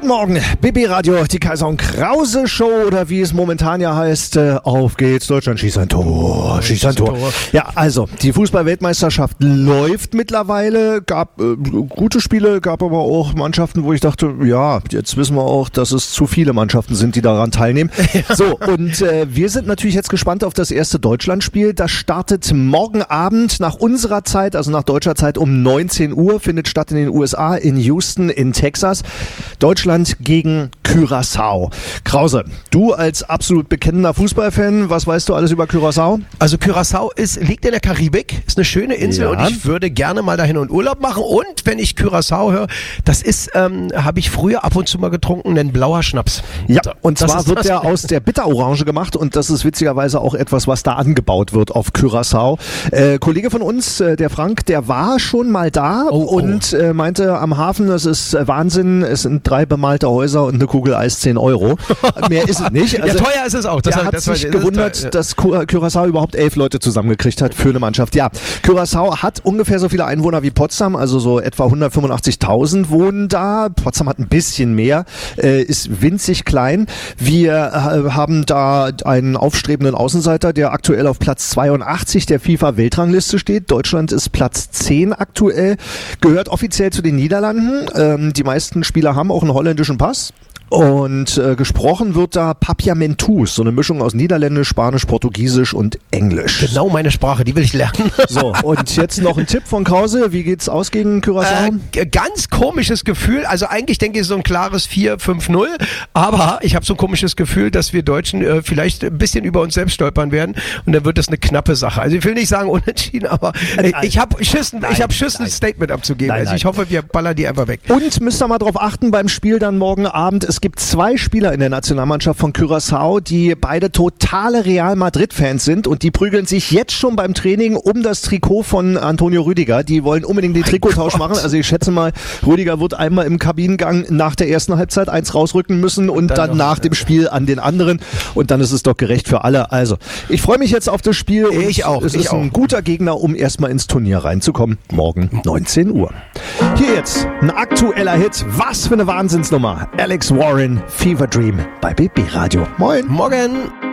Guten Morgen, BB Radio, die Kaiser und Krause Show oder wie es momentan ja heißt, auf geht's, Deutschland schießt ein Tor, schießt ein Tor. Ja, also, die Fußball-Weltmeisterschaft läuft mittlerweile, gab gute Spiele, gab aber auch Mannschaften, wo ich dachte, ja, jetzt wissen wir auch, dass es zu viele Mannschaften sind, die daran teilnehmen. Ja. So, und wir sind natürlich jetzt gespannt auf das erste Deutschlandspiel. Das startet morgen Abend nach unserer Zeit, also nach deutscher Zeit um 19 Uhr, findet statt in den USA, in Houston, in Texas. Deutschland gegen Curaçao. Krause, du als absolut bekennender Fußballfan, was weißt du alles über Curaçao? Also Curaçao liegt in der Karibik, ist eine schöne Insel, ja. Und ich würde gerne mal dahin und Urlaub machen. Und wenn ich Curaçao höre, das ist, habe ich früher ab und zu mal getrunken, ein blauer Schnaps. Ja, und zwar wird der aus der Bitterorange gemacht und das ist witzigerweise auch etwas, was da angebaut wird auf Curaçao. Kollege von uns, der Frank, der war schon mal da und meinte am Hafen, das ist Wahnsinn, es sind 3 bemalte Häuser und eine Kugel Eis 10 Euro. Mehr ist es nicht. Also, ja, teuer ist es auch. Der hat sich gewundert, dass Curaçao überhaupt 11 Leute zusammengekriegt hat für eine Mannschaft. Ja, Curaçao hat ungefähr so viele Einwohner wie Potsdam, also so etwa 185.000 wohnen da. Potsdam hat ein bisschen mehr, ist winzig klein. Wir haben da einen aufstrebenden Außenseiter, der aktuell auf Platz 82 der FIFA-Weltrangliste steht. Deutschland ist Platz 10 aktuell, gehört offiziell zu den Niederlanden. Die meisten Spieler haben auch einen holländischen Pass. Und gesprochen wird da Papiamentus, so eine Mischung aus Niederländisch, Spanisch, Portugiesisch und Englisch. Genau meine Sprache, die will ich lernen. So, und jetzt noch ein Tipp von Krause. Wie geht's aus gegen Curaçao? Ganz komisches Gefühl. Also eigentlich denke ich so ein klares 4-5-0. Aber ich habe so ein komisches Gefühl, dass wir Deutschen vielleicht ein bisschen über uns selbst stolpern werden. Und dann wird das eine knappe Sache. Also ich will nicht sagen unentschieden, aber ich habe Schiss, ein Statement abzugeben. Also ich hoffe, wir ballern die einfach weg. Und müsst ihr mal drauf achten beim Spiel dann morgen Abend. Es gibt 2 Spieler in der Nationalmannschaft von Curaçao, die beide totale Real Madrid-Fans sind und die prügeln sich jetzt schon beim Training um das Trikot von Antonio Rüdiger. Die wollen unbedingt den Trikottausch machen. Also ich schätze mal, Rüdiger wird einmal im Kabinengang nach der ersten Halbzeit eins rausrücken müssen und dann nach dem Spiel an den anderen. Und dann ist es doch gerecht für alle. Also ich freue mich jetzt auf das Spiel. Ich auch. Es ist ein guter Gegner, um erstmal ins Turnier reinzukommen. Morgen 19 Uhr. Hier jetzt ein aktueller Hit. Was für eine Wahnsinnsnummer. Alex Warren, Fever Dream bei BB Radio. Moin. Morgen.